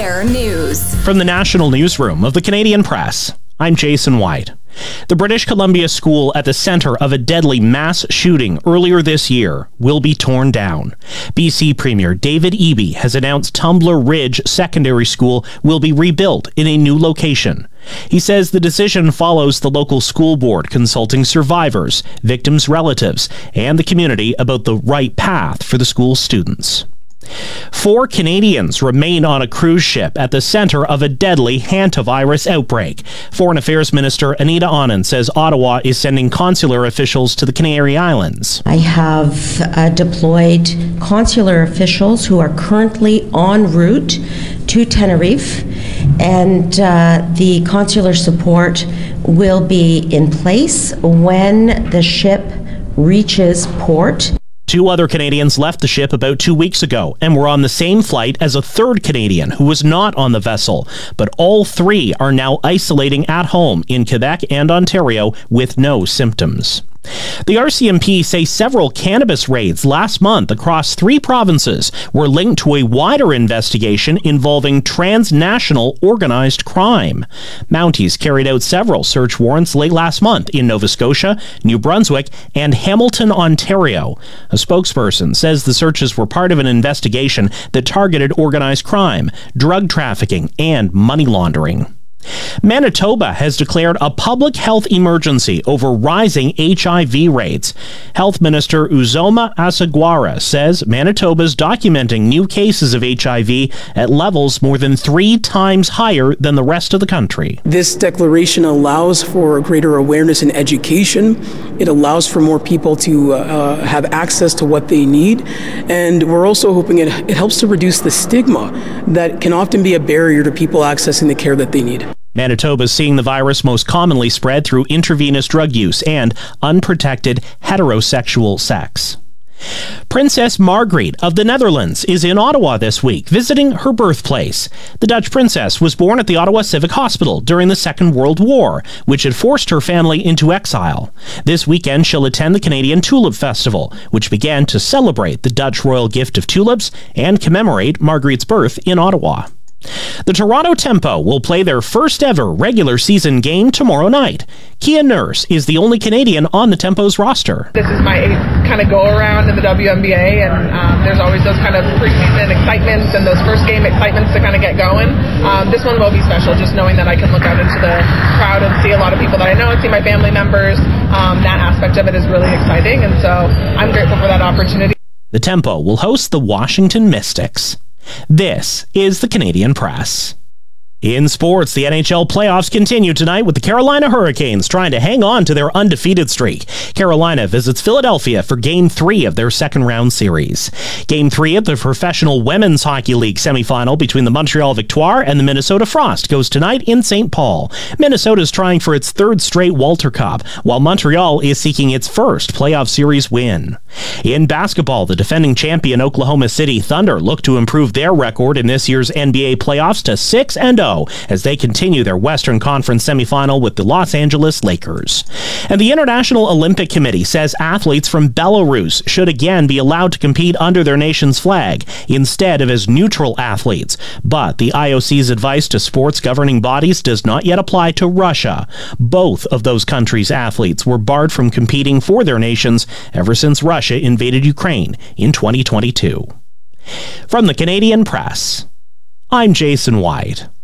On-air news. From the National Newsroom of the Canadian Press, I'm Jason White. The British Columbia school at the center of a deadly mass shooting earlier this year will be torn down. BC Premier David Eby has announced Tumbler Ridge Secondary School will be rebuilt in a new location. He says the decision follows the local school board consulting survivors, victims' relatives, and the community about the right path for the school's students. 4 Canadians remain on a cruise ship at the center of a deadly hantavirus outbreak. Foreign Affairs Minister Anita Anand says Ottawa is sending consular officials to the Canary Islands. I have deployed consular officials who are currently en route to Tenerife, and the consular support will be in place when the ship reaches port. 2 other Canadians left the ship about 2 weeks ago and were on the same flight as a third Canadian who was not on the vessel. But all 3 are now isolating at home in Quebec and Ontario with no symptoms. The RCMP say several cannabis raids last month across 3 provinces were linked to a wider investigation involving transnational organized crime. Mounties carried out several search warrants late last month in Nova Scotia, New Brunswick, and Hamilton, Ontario. A spokesperson says the searches were part of an investigation that targeted organized crime, drug trafficking, and money laundering. Manitoba has declared a public health emergency over rising HIV rates. Health Minister Uzoma Asagwara says Manitoba's documenting new cases of HIV at levels more than 3 times higher than the rest of the country. This declaration allows for greater awareness and education. It allows for more people to have access to what they need. And we're also hoping it helps to reduce the stigma that can often be a barrier to people accessing the care that they need. Manitoba is seeing the virus most commonly spread through intravenous drug use and unprotected heterosexual sex. Princess Margriet of the Netherlands is in Ottawa this week, visiting her birthplace. The Dutch princess was born at the Ottawa Civic Hospital during the Second World War, which had forced her family into exile. This weekend, she'll attend the Canadian Tulip Festival, which began to celebrate the Dutch royal gift of tulips and commemorate Margriet's birth in Ottawa. The Toronto Tempo will play their first ever regular season game tomorrow night. Kia Nurse is the only Canadian on the Tempo's roster. This is my 8th kind of go-around in the WNBA, and there's always those kind of preseason excitements and those first game excitements to kind of get going. This one will be special, just knowing that I can look out into the crowd and see a lot of people that I know, see my family members. That aspect of it is really exciting, and so I'm grateful for that opportunity. The Tempo will host the Washington Mystics. This is the Canadian Press. In sports, the NHL playoffs continue tonight with the Carolina Hurricanes trying to hang on to their undefeated streak. Carolina visits Philadelphia for Game 3 of their second-round series. Game 3 of the Professional Women's Hockey League semifinal between the Montreal Victoire and the Minnesota Frost goes tonight in St. Paul. Minnesota is trying for its 3rd straight Walter Cup, while Montreal is seeking its first playoff series win. In basketball, the defending champion Oklahoma City Thunder look to improve their record in this year's NBA playoffs to 6-0 as they continue their Western Conference semifinal with the Los Angeles Lakers. And the International Olympic Committee says athletes from Belarus should again be allowed to compete under their nation's flag instead of as neutral athletes. But the IOC's advice to sports governing bodies does not yet apply to Russia. Both of those countries' athletes were barred from competing for their nations ever since Russia invaded Ukraine in 2022. From the Canadian Press, I'm Jason White.